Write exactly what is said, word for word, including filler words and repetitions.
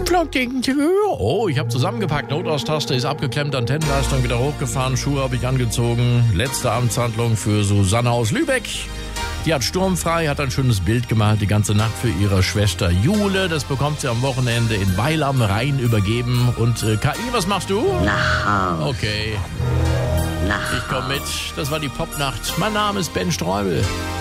Glocken. Oh, ich habe zusammengepackt. Notaus-Taste ist abgeklemmt, Antennenleistung wieder hochgefahren, Schuhe habe ich angezogen. Letzte Amtshandlung für Susanne aus Lübeck. Die hat sturmfrei, hat ein schönes Bild gemalt, die ganze Nacht für ihre Schwester Jule. Das bekommt sie am Wochenende in Weil am Rhein übergeben. Und äh, K I, was machst du? Nach Haus. Okay, Nach ich komm mit. Das war die Popnacht. Mein Name ist Ben Streubel.